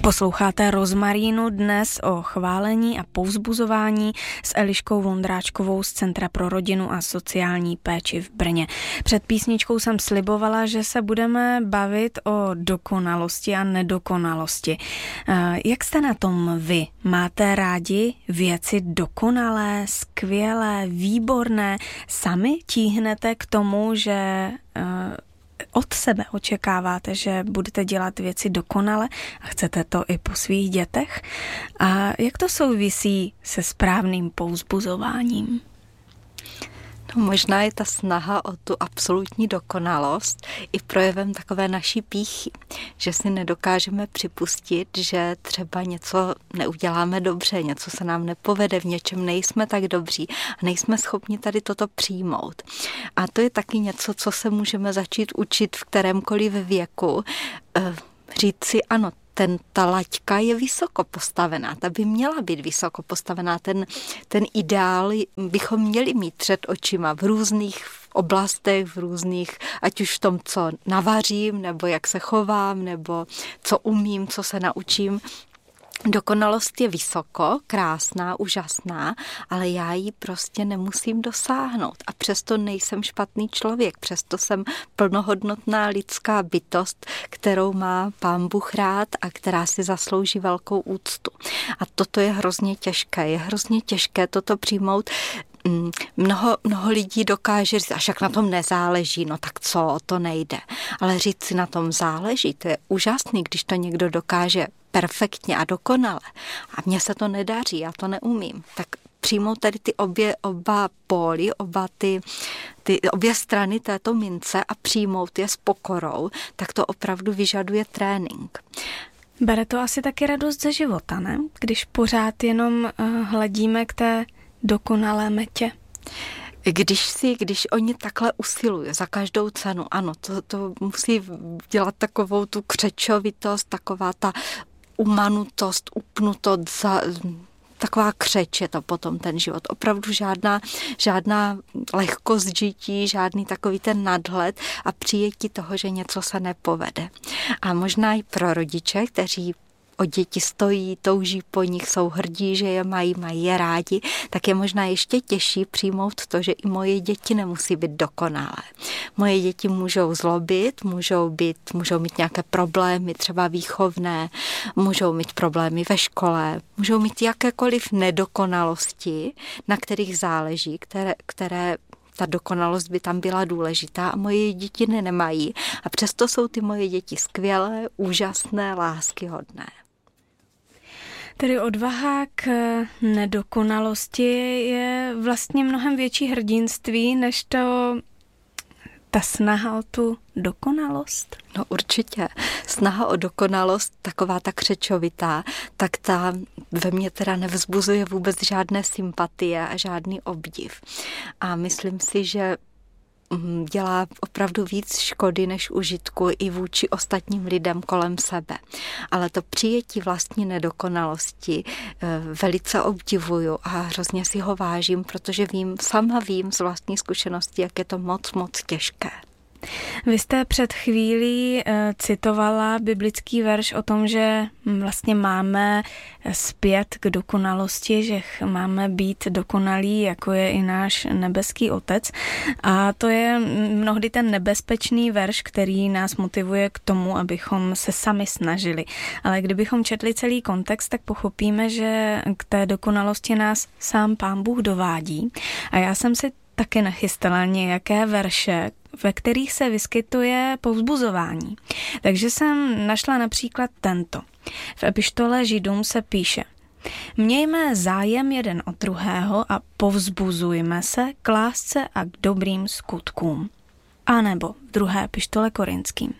Posloucháte Rozmarínu, dnes o chválení a povzbuzování s Eliškou Vondráčkovou z Centra pro rodinu a sociální péči v Brně. Před písničkou jsem slibovala, že se budeme bavit o dokonalosti a nedokonalosti. Jak jste na tom vy? Máte rádi věci dokonalé, skvělé, výborné? Sami tíhnete k tomu, že od sebe očekáváte, že budete dělat věci dokonale a chcete to i po svých dětech? A jak to souvisí se správným povzbuzováním? No, možná je ta snaha o tu absolutní dokonalost i projevem takové naší pýchy, že si nedokážeme připustit, že třeba něco neuděláme dobře, něco se nám nepovede, v něčem nejsme tak dobří a nejsme schopni tady toto přijmout. A to je taky něco, co se můžeme začít učit v kterémkoliv věku. Říct si ano, ta laťka je vysoko postavená, ta by měla být vysoko postavená, ten ideál bychom měli mít před očima v různých oblastech, v různých, ať už v tom, co navařím, nebo jak se chovám, nebo co umím, co se naučím. Dokonalost je vysoko, krásná, úžasná, ale já ji prostě nemusím dosáhnout. A přesto nejsem špatný člověk, přesto jsem plnohodnotná lidská bytost, kterou má Pán Bůh rád a která si zaslouží velkou úctu. A toto je hrozně těžké toto přijmout. Mnoho lidí dokáže říct, až jak na tom nezáleží, no tak co, to nejde. Ale říct si na tom záleží, to je úžasný, když to někdo dokáže perfektně a dokonale. A mně se to nedaří, já to neumím. Tak přijmout tady ty oba póly, obě strany této mince a přijmout je s pokorou, tak to opravdu vyžaduje trénink. Bere to asi taky radost ze života, ne? Když pořád jenom hledíme k té dokonalé metě. Když oni takhle usilují za každou cenu, ano, to musí dělat takovou tu křečovitost, taková ta umanutost, upnutost, taková křeč je to potom ten život. Opravdu žádná lehkost žití, žádný takový ten nadhled a přijetí toho, že něco se nepovede. A možná i pro rodiče, kteří o děti stojí, touží po nich, jsou hrdí, že je mají je rádi, tak je možná ještě těžší přijmout to, že i moje děti nemusí být dokonalé. Moje děti můžou zlobit, můžou mít nějaké problémy, třeba výchovné, můžou mít problémy ve škole, můžou mít jakékoliv nedokonalosti, na kterých záleží, které ta dokonalost by tam byla důležitá a moje děti nemají. A přesto jsou ty moje děti skvělé, úžasné, láskyhodné. Tedy odvaha k nedokonalosti je vlastně mnohem větší hrdinství, než ta snaha o tu dokonalost. No určitě. Snaha o dokonalost, taková ta křečovitá, tak ta ve mně teda nevzbuzuje vůbec žádné sympatie a žádný obdiv. A myslím si, že dělá opravdu víc škody než užitku i vůči ostatním lidem kolem sebe. Ale to přijetí vlastní nedokonalosti velice obdivuju a hrozně si ho vážím, protože sama vím z vlastní zkušenosti, jak je to moc těžké. Vy jste před chvílí citovala biblický verš o tom, že vlastně máme zpět k dokonalosti, že máme být dokonalí, jako je i náš nebeský Otec. A to je mnohdy ten nebezpečný verš, který nás motivuje k tomu, abychom se sami snažili. Ale kdybychom četli celý kontext, tak pochopíme, že k té dokonalosti nás sám Pán Bůh dovádí. A já jsem si taky nachystala nějaké verše, ve kterých se vyskytuje povzbuzování. Takže jsem našla například tento. V epištole Židům se píše: Mějme zájem jeden od druhého a povzbuzujme se k lásce a k dobrým skutkům. A nebo v druhé epištole Korinským: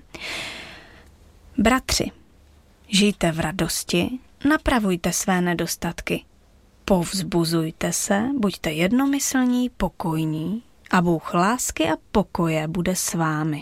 Bratři, žijte v radosti, napravujte své nedostatky, povzbuzujte se, buďte jednomyslní, pokojní, a Bůh lásky a pokoje bude s vámi.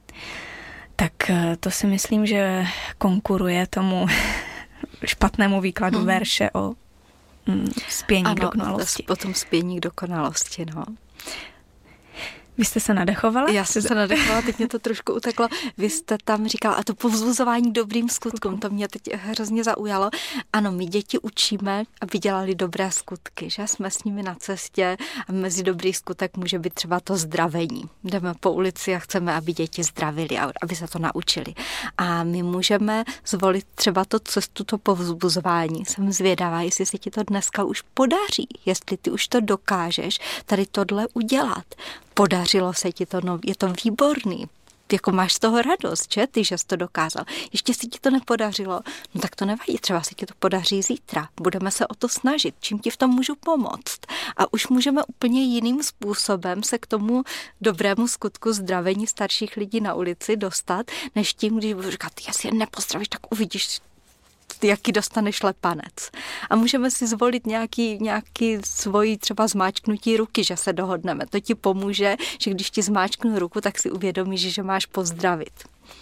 Tak to si myslím, že konkuruje tomu špatnému výkladu verše o spění k dokonalosti. Ano, potom spění k dokonalosti, no. Vy jste se nadechovala? Já jsem se nadechovala, teď mě to trošku uteklo. Vy jste tam říkala, a to povzbuzování dobrým skutkům, to mě teď hrozně zaujalo. Ano, my děti učíme, aby dělali dobré skutky, že jsme s nimi na cestě a mezi dobrý skutek může být třeba to zdravení. Jdeme po ulici a chceme, aby děti zdravili, aby se to naučili. A my můžeme zvolit třeba to cestu, to povzbuzování. Jsem zvědavá, jestli se ti to dneska už podaří, jestli ty už to dokážeš tady tohle udělat. Podařilo se ti to, no, je to výborný. Jako máš z toho radost, že? Ty, že jsi to dokázal. Ještě si ti to nepodařilo, no tak to nevadí, třeba se ti to podaří zítra. Budeme se o to snažit, čím ti v tom můžu pomoct. A už můžeme úplně jiným způsobem se k tomu dobrému skutku zdravení starších lidí na ulici dostat, než tím, když budu říkat, ty si je nepozdravíš, tak uvidíš, jaký dostaneš lepanec. A můžeme si zvolit nějaký svoji třeba zmáčknutí ruky, že se dohodneme. To ti pomůže, že když ti zmáčknu ruku, tak si uvědomíš, že máš pozdravit.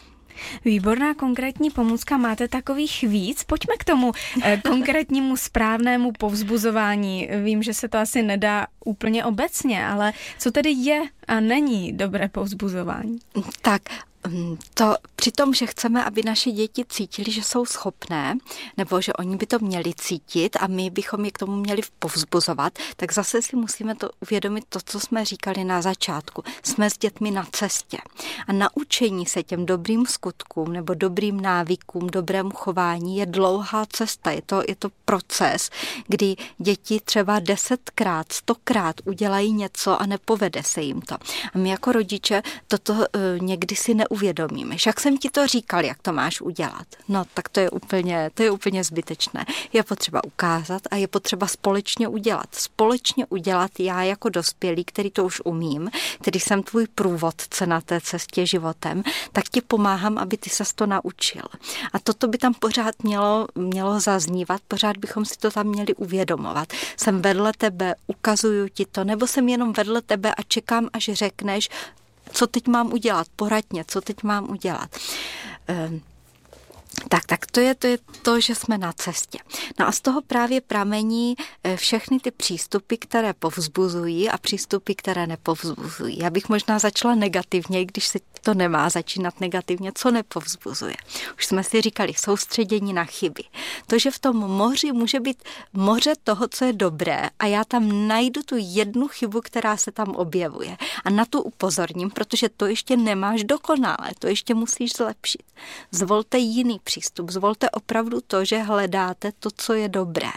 Výborná konkrétní pomůcka, máte takových víc? Pojďme k tomu konkrétnímu správnému povzbuzování. Vím, že se to asi nedá úplně obecně, ale co tedy je a není dobré povzbuzování? Tak, to při tom, že chceme, aby naše děti cítili, že jsou schopné, nebo že oni by to měli cítit a my bychom je k tomu měli povzbuzovat, tak zase si musíme to uvědomit to, co jsme říkali na začátku. Jsme s dětmi na cestě a naučení se těm dobrým skutkům nebo dobrým návykům, dobrému chování je dlouhá cesta. Je to proces, kdy děti třeba 10krát, 100krát udělají něco a nepovede se jim to. A my jako rodiče toto někdy si neuvědomíme. Však jsem ti to říkal, jak to máš udělat. No, tak to je úplně zbytečné. Je potřeba ukázat a je potřeba společně udělat. Společně udělat já jako dospělý, který to už umím, který jsem tvůj průvodce na té cestě životem, tak ti pomáhám, aby ty ses to naučil. A toto by tam pořád mělo zaznívat, pořád bychom si to tam měli uvědomovat. Jsem vedle tebe, ukazuju ti to, nebo jsem jenom vedle tebe a čekám, až řekneš, co teď mám udělat, poradně, co teď mám udělat. Tak to je to, že jsme na cestě. No a z toho právě pramení všechny ty přístupy, které povzbuzují a přístupy, které nepovzbuzují. Já bych možná začala negativně, když se to nemá začínat negativně, co nepovzbuzuje. Už jsme si říkali, soustředění na chyby. To, že v tom moři může být moře toho, co je dobré a já tam najdu tu jednu chybu, která se tam objevuje. A na tu upozorním, protože to ještě nemáš dokonale, to ještě musíš zlepšit. Zvolte jiný přístup, zvolte opravdu to, že hledáte to, co je dobré.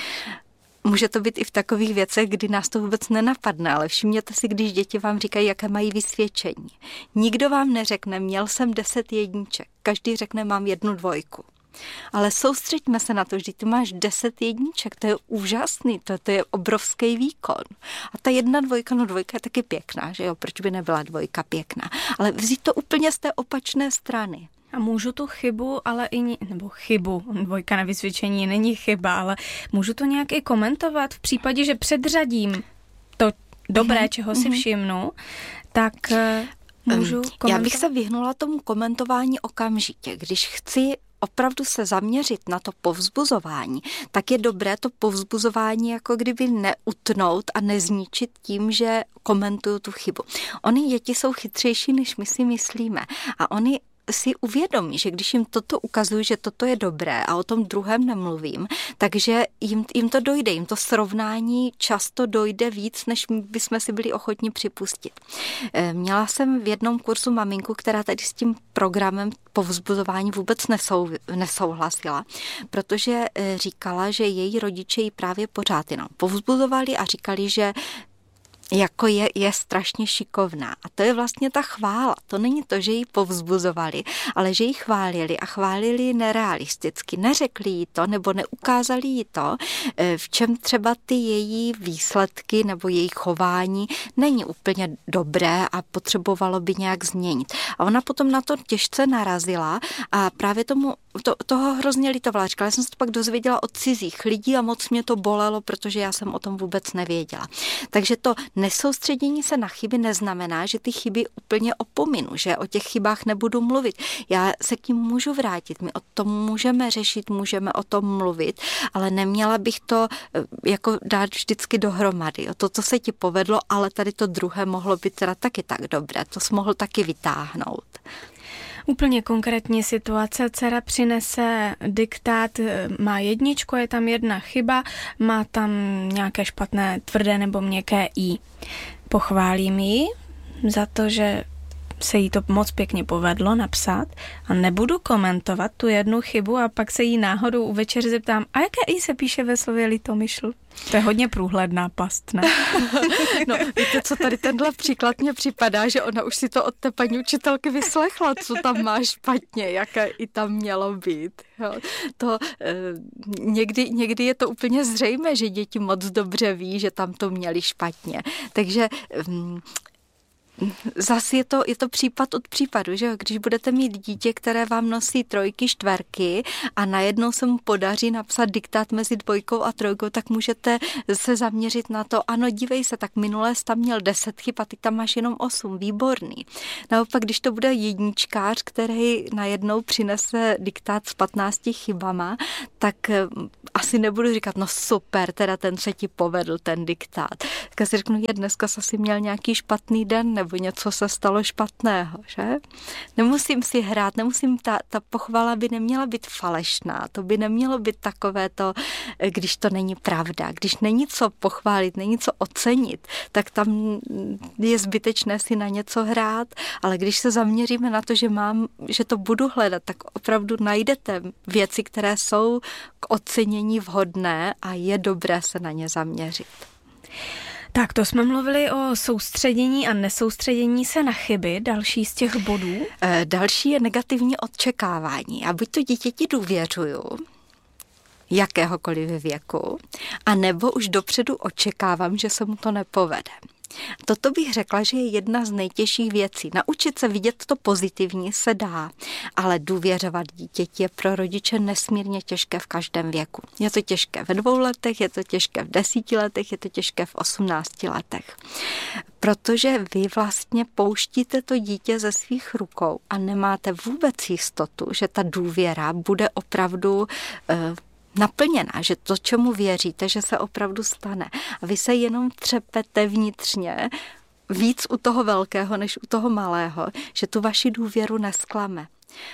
Může to být i v takových věcech, kdy nás to vůbec nenapadne, ale všimněte si, když děti vám říkají, jaké mají vysvědčení. Nikdo vám neřekne, měl jsem 10 jedniček, každý řekne, mám 1 dvojku. Ale soustřeďme se na to, že ty máš 10 jedniček, to je úžasný, to je obrovský výkon. A ta 1 dvojka, no 2 je taky pěkná, že jo, proč by nebyla 2 pěkná, ale vzít to úplně z té opačné strany. A můžu tu chybu, ale nebo chybu, 2 na vysvědčení není chyba, ale můžu to nějak i komentovat v případě, že předřadím to dobré, čeho si všimnu, tak můžu komentovat. Já bych se vyhnula tomu komentování okamžitě, když chci opravdu se zaměřit na to povzbuzování, tak je dobré to povzbuzování jako kdyby neutnout a nezničit tím, že komentuju tu chybu. Oni děti jsou chytřejší, než my si myslíme a oni si uvědomí, že když jim toto ukazuju, že toto je dobré a o tom druhém nemluvím, takže jim to dojde, jim to srovnání často dojde víc, než bychom si byli ochotni připustit. Měla jsem v jednom kurzu maminku, která tady s tím programem povzbuzování vůbec nesouhlasila, protože říkala, že její rodiče ji právě pořád jenom povzbuzovali a říkali, že jako je strašně šikovná. A to je vlastně ta chvála. To není to, že ji povzbuzovali, ale že ji chválili a chválili ji nerealisticky. Neřekli jí to nebo neukázali jí to, v čem třeba ty její výsledky nebo její chování není úplně dobré a potřebovalo by nějak změnit. A ona potom na to těžce narazila a právě tomu toho hrozně litovala. Říkala, já jsem se to pak dozvěděla od cizích lidí a moc mě to bolelo, protože já jsem o tom vůbec nevěděla. Takže to nesoustředění se na chyby neznamená, že ty chyby úplně opominu, že o těch chybách nebudu mluvit. Já se k nim můžu vrátit, my o tom můžeme řešit, můžeme o tom mluvit, ale neměla bych to jako dát vždycky dohromady. To, co se ti povedlo, ale tady to druhé mohlo být teda taky tak dobré, to jsi mohl taky vytáhnout. Úplně konkrétní situace, dcera přinese diktát, má 1, je tam 1 chyba, má tam nějaké špatné tvrdé nebo měkké i. Pochválím ji za to, že se jí to moc pěkně povedlo napsat a nebudu komentovat tu 1 chybu a pak se jí náhodou u večeře zeptám, a jaké i se píše ve slově litomyšl? To je hodně průhledná past, ne? No, víte, co tady tenhle příklad mně připadá, že ona už si to od té paní učitelky vyslechla, co tam má špatně, jaké i tam mělo být. Jo. To někdy je to úplně zřejmé, že děti moc dobře ví, že tam to měli špatně. Takže zas je to případ od případu, že jo? Když budete mít dítě, které vám nosí 3, 4 a najednou se mu podaří napsat diktát mezi 2 a 3, tak můžete se zaměřit na to, ano, dívej se, tak minulé jsi tam měl 10 chyb a ty tam máš jenom 8, výborný. Naopak, když to bude jedničkář, který najednou přinese diktát s 15 chybama, tak asi nebudu říkat, no super, teda ten se ti povedl, ten diktát. Tak si řeknu, dneska jsi asi měl nějaký špatný den, nebo něco se stalo špatného, že? Nemusím si hrát, ta pochvala by neměla být falešná, to by nemělo být takové to, když to není pravda. Když není co pochválit, není co ocenit, tak tam je zbytečné si na něco hrát, ale když se zaměříme na to, že to budu hledat, tak opravdu najdete věci, které jsou k ocenění vhodné a je dobré se na ně zaměřit. Tak to jsme mluvili o soustředění a nesoustředění se na chyby. Další z těch bodů? Další je negativní očekávání. Já buď to dítěti důvěřuju, jakéhokoliv věku, anebo už dopředu očekávám, že se mu to nepovede. Toto bych řekla, že je jedna z nejtěžších věcí. Naučit se vidět to pozitivní se dá, ale důvěřovat dítěti je pro rodiče nesmírně těžké v každém věku. Je to těžké ve 2 letech, je to těžké v 10 letech, je to těžké v 18 letech. Protože vy vlastně pouštíte to dítě ze svých rukou a nemáte vůbec jistotu, že ta důvěra bude opravdu naplněná, že to, čemu věříte, že se opravdu stane. A vy se jenom třepete vnitřně víc u toho velkého, než u toho malého, že tu vaši důvěru nesklame.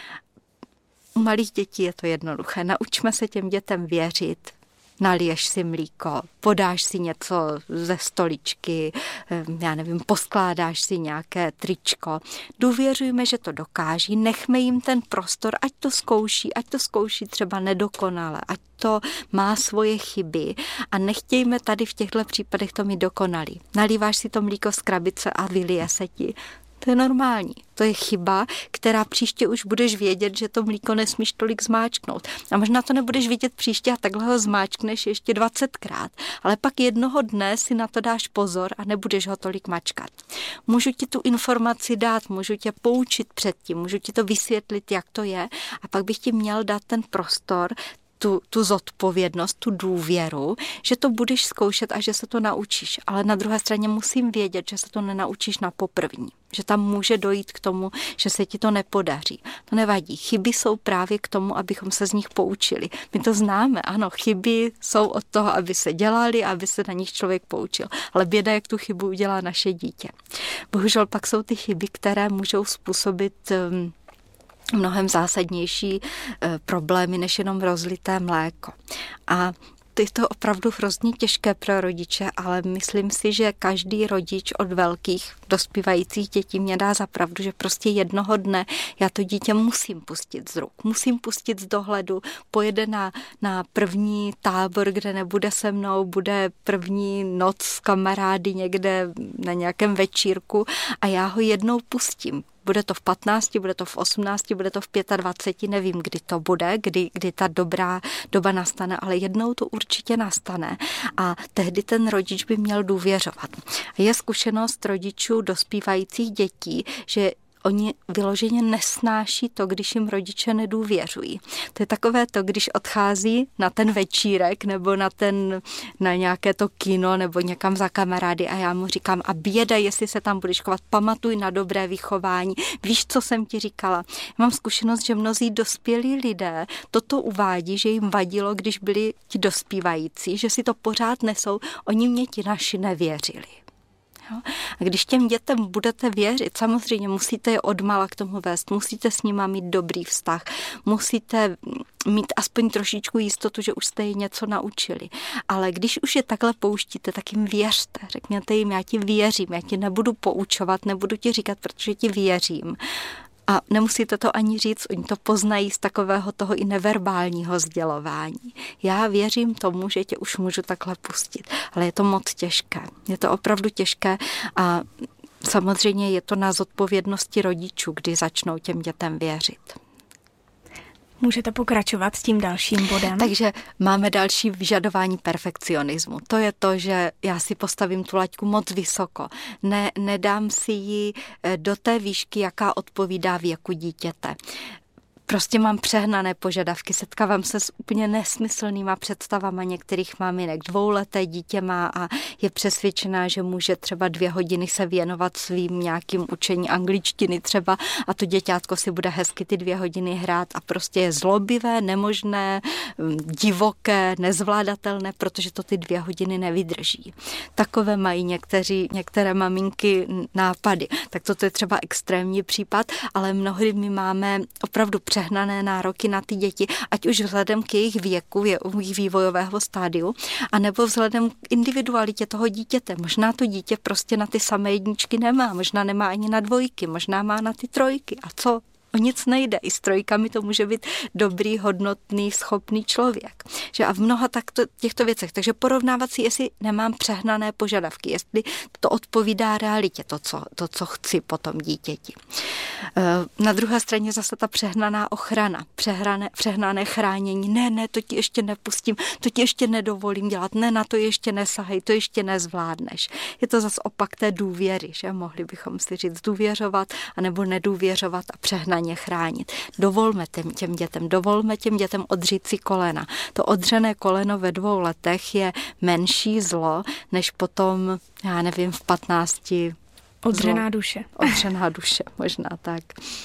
U malých dětí je to jednoduché. Naučme se těm dětem věřit. Naliješ si mlíko, podáš si něco ze stoličky, já nevím, poskládáš si nějaké tričko. Důvěřujme, že to dokáží, nechme jim ten prostor, ať to zkouší třeba nedokonale, ať to má svoje chyby a nechtějme tady v těchto případech to mít dokonalý. Nalíváš si to mlíko z krabice a vylije se ti. To je normální. To je chyba, která příště už budeš vědět, že to mlíko nesmíš tolik zmáčknout. A možná to nebudeš vidět příště a takhle ho zmáčkneš ještě 20krát. Ale pak jednoho dne si na to dáš pozor a nebudeš ho tolik mačkat. Můžu ti tu informaci dát, můžu tě poučit předtím, můžu ti to vysvětlit, jak to je a pak bych ti měl dát ten prostor, tu zodpovědnost, tu důvěru, že to budeš zkoušet a že se to naučíš. Ale na druhé straně musím vědět, že se to nenaučíš na poprvní. Že tam může dojít k tomu, že se ti to nepodaří. To nevadí. Chyby jsou právě k tomu, abychom se z nich poučili. My to známe, ano, chyby jsou od toho, aby se dělali, aby se na nich člověk poučil. Ale běda, jak tu chybu udělá naše dítě. Bohužel pak jsou ty chyby, které můžou způsobit mnohem zásadnější problémy, než jenom rozlité mléko. A je to opravdu hrozně těžké pro rodiče, ale myslím si, že každý rodič od velkých dospívajících dětí mě dá za pravdu, že prostě jednoho dne já to dítě musím pustit z ruk, musím pustit z dohledu, pojede na první tábor, kde nebude se mnou, bude první noc s kamarády někde na nějakém večírku a já ho jednou pustím. Bude to v 15, bude to v 18, bude to v 25, nevím, kdy to bude, kdy ta dobrá doba nastane, ale jednou to určitě nastane a tehdy ten rodič by měl důvěřovat. Je zkušenost rodičů dospívajících dětí, že oni vyloženě nesnáší to, když jim rodiče nedůvěřují. To je takové to, když odchází na ten večírek nebo na nějaké to kino nebo někam za kamarády a já mu říkám, a běda, jestli se tam budeš chovat, pamatuj na dobré vychování. Víš, co jsem ti říkala? Mám zkušenost, že mnozí dospělí lidé toto uvádí, že jim vadilo, když byli ti dospívající, že si to pořád nesou, oni mě ti naši nevěřili. A když těm dětem budete věřit, samozřejmě musíte je odmala k tomu vést, musíte s nima mít dobrý vztah, musíte mít aspoň trošičku jistotu, že už jste je něco naučili. Ale když už je takhle pouštíte, tak jim věřte. Řekněte jim, já ti věřím, já ti nebudu poučovat, nebudu ti říkat, protože ti věřím. A nemusíte to ani říct, oni to poznají z takového toho i neverbálního sdělování. Já věřím tomu, že tě už můžu takhle pustit, ale je to moc těžké. Je to opravdu těžké a samozřejmě je to na zodpovědnosti rodičů, kdy začnou těm dětem věřit. Můžete pokračovat s tím dalším bodem. Takže máme další vyžadování perfekcionismu. To je to, že já si postavím tu laťku moc vysoko. Nedám si ji do té výšky, jaká odpovídá věku dítěte. Prostě mám přehnané požadavky, setkávám se s úplně nesmyslnýma představama některých maminek. 2leté dítě má a je přesvědčená, že může třeba 2 hodiny se věnovat svým nějakým učení angličtiny třeba a to děťátko si bude hezky ty 2 hodiny hrát a prostě je zlobivé, nemožné, divoké, nezvládatelné, protože to ty 2 hodiny nevydrží. Takové mají některé maminky nápady. Tak toto je třeba extrémní případ, ale mnohdy my máme opravdu přehnané nároky na ty děti, ať už vzhledem k jejich věku, jejich vývojového stádiu, anebo vzhledem k individualitě toho dítěte. Možná to dítě prostě na ty samé jedničky nemá, možná nemá ani na 2, možná má na ty 3. A co? O nic nejde. I s 3 to může být dobrý, hodnotný, schopný člověk. Že a v mnoha těchto věcech. Takže porovnávat si, jestli nemám přehnané požadavky, jestli to odpovídá realitě, to, co chci po tom dítěti. Na druhé straně zase ta přehnaná ochrana, přehnané chránění. Ne, to ti ještě nepustím, to ti ještě nedovolím dělat, ne, na to ještě nesahej, to ještě nezvládneš. Je to zase opak té důvěry, že mohli bychom si říct důvěřovat, anebo nedůvěřovat a přehnaně chránit. Dovolme těm dětem odřít si kolena. To odřené koleno ve 2 letech je menší zlo, než potom, já nevím, v 15. Odřená duše. Odřená duše, možná tak.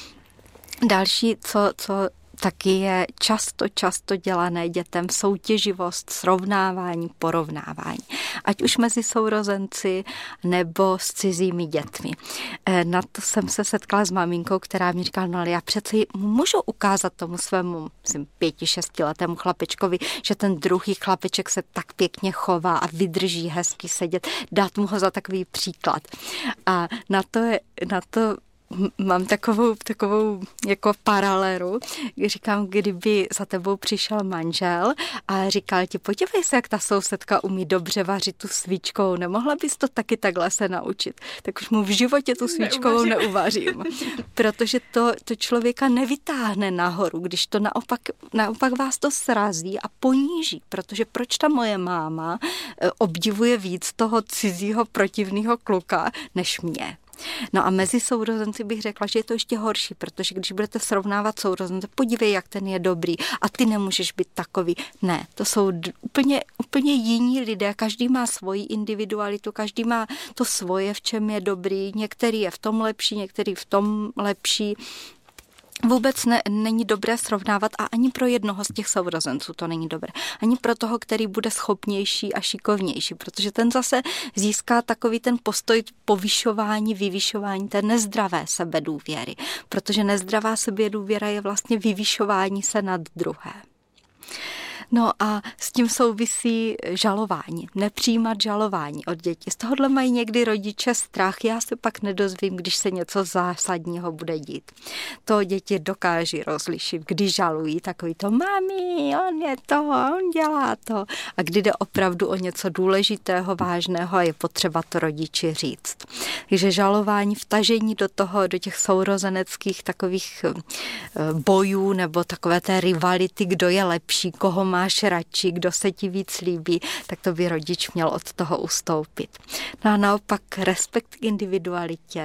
Další, co taky je často dělané dětem, soutěživost, srovnávání, porovnávání. Ať už mezi sourozenci nebo s cizími dětmi. Na to jsem se setkala s maminkou, která mi říkala, no ale já přece můžu ukázat tomu svému 5-6 letému chlapečkovi, že ten druhý chlapeček se tak pěkně chová a vydrží hezky sedět, dát mu ho za takový příklad. A na to mám takovou jako paralelu, říkám, kdyby za tebou přišel manžel a říkal ti, podívej se, jak ta sousedka umí dobře vařit tu svíčkou, nemohla bys to taky takhle se naučit? Tak už mu v životě tu svíčkovou neuvařím. Protože to člověka nevytáhne nahoru, když to naopak vás to srazí a poníží, protože proč ta moje máma obdivuje víc toho cizího protivného kluka než mě? No a mezi sourozenci bych řekla, že je to ještě horší, protože když budete srovnávat sourozence, podívej, jak ten je dobrý a ty nemůžeš být takový. Ne, to jsou úplně jiní lidé, každý má svoji individualitu, každý má to svoje, v čem je dobrý, některý je v tom lepší, některý v tom lepší. Vůbec není dobré srovnávat a ani pro jednoho z těch sourozenců to není dobré. Ani pro toho, který bude schopnější a šikovnější, protože ten zase získá takový ten postoj povyšování, vyvyšování té nezdravé sebedůvěry, protože nezdravá sebedůvěra je vlastně vyvyšování se nad druhé. No a s tím souvisí žalování, nepřijímat žalování od dětí. Z tohohle mají někdy rodiče strach, já se pak nedozvím, když se něco zásadního bude dít. To děti dokáží rozlišit, když žalují, takový to, mami, on je to, on dělá to. A kdy jde opravdu o něco důležitého, vážného a je potřeba to rodiči říct. Takže žalování, vtažení do těch sourozeneckých takových bojů nebo takové té rivality, kdo je lepší, koho máš radši, kdo se ti víc líbí, tak to by rodič měl od toho ustoupit. No a naopak respekt k individualitě,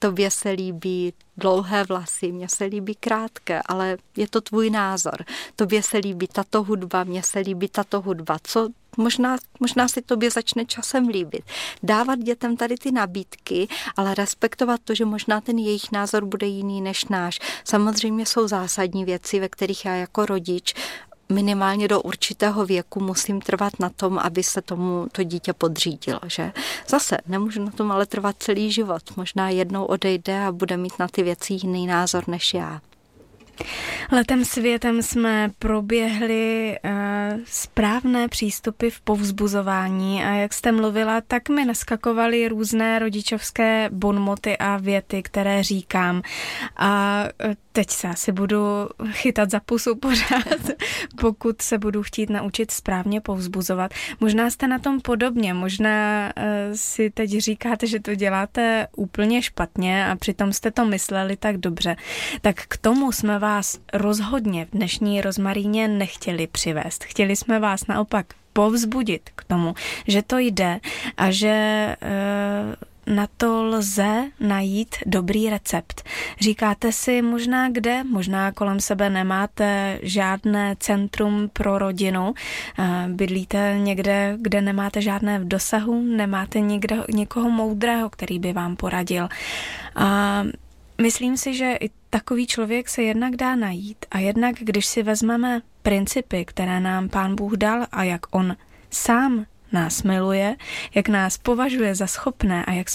tobě se líbí dlouhé vlasy, mně se líbí krátké, ale je to tvůj názor. Tobě se líbí tato hudba, mně se líbí tato hudba. Co možná si tobě začne časem líbit. Dávat dětem tady ty nabídky, ale respektovat to, že možná ten jejich názor bude jiný než náš. Samozřejmě jsou zásadní věci, ve kterých já jako rodič minimálně do určitého věku musím trvat na tom, aby se tomu to dítě podřídilo, že? Zase nemůžu na tom ale trvat celý život. Možná jednou odejde a bude mít na ty věci jiný názor než já. Letem světem jsme proběhli správné přístupy v povzbuzování a jak jste mluvila, tak mi naskakovaly různé rodičovské bonmoty a věty, které říkám. A teď se asi budu chytat za pusu pořád, pokud se budu chtít naučit správně povzbuzovat. Možná jste na tom podobně, možná si teď říkáte, že to děláte úplně špatně a přitom jste to mysleli tak dobře. Tak k tomu jsme vás rozhodně v dnešní Rozmaríně nechtěli přivést. Chtěli jsme vás naopak povzbudit k tomu, že to jde a že na to lze najít dobrý recept. Říkáte si možná kde, možná kolem sebe nemáte žádné centrum pro rodinu, bydlíte někde, kde nemáte žádné v dosahu, nemáte někoho moudrého, který by vám poradil. A myslím si, že i takový člověk se jednak dá najít a jednak, když si vezmeme principy, které nám Pán Bůh dal a jak on sám nás miluje, jak nás považuje za schopné a jak